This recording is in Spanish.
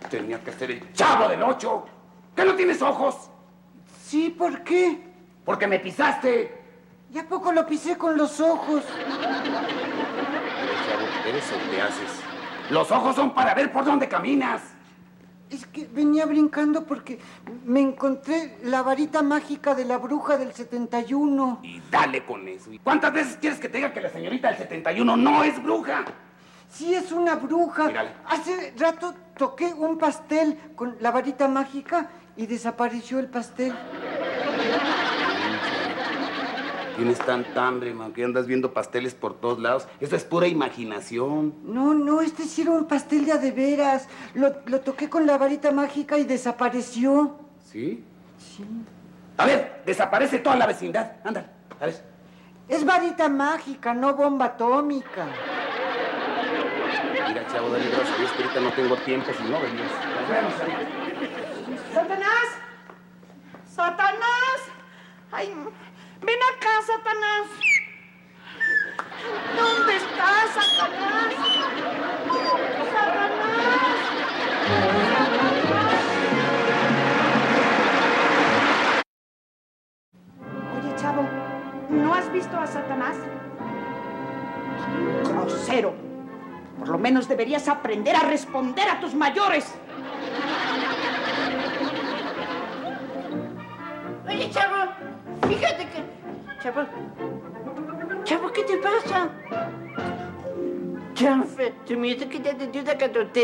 Tenía que ser el Chavo del Ocho. ¿Que no tienes ojos? Sí, ¿por qué? Porque me pisaste. ¿Y a poco lo pisé con los ojos? Chavo, ¿eres o te haces? Los ojos son para ver por dónde caminas. Es que venía brincando porque me encontré la varita mágica de la bruja del 71. Y dale con eso. ¿Y cuántas veces quieres que te diga que la señorita del 71 no es bruja? Sí, es una bruja. Mírale. Hace rato toqué un pastel con la varita mágica y desapareció el pastel. Tienes tanta hambre, man, que andas viendo pasteles por todos lados. Eso es pura imaginación. No, este sí era un pastel de veras. Lo toqué con la varita mágica y desapareció. ¿Sí? Sí. A ver, desaparece toda la vecindad. Ándale, a ver. Es varita mágica, no bomba atómica. Mira, Chavo, dale gracias a Dios que ahorita no tengo tiempo, si no venías. Nos vemos, ¡Satanás! ¡Satanás! ¡Ay! ¡Ven acá, Satanás! ¿Dónde estás, Satanás? ¡Satanás! Oye, Chavo, ¿no has visto a Satanás? ¡Grosero! Por lo menos deberías aprender a responder a tus mayores. Oye, Chavo, fíjate que... Chavo, ¿qué te pasa? Chavo, tú me dices que te ayuda a